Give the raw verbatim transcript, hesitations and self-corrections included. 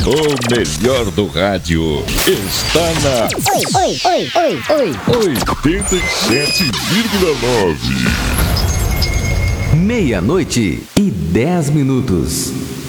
O melhor do rádio está na Oi, oi, oi, oi, oi. oitenta e sete vírgula nove. Meia-noite e dez minutos.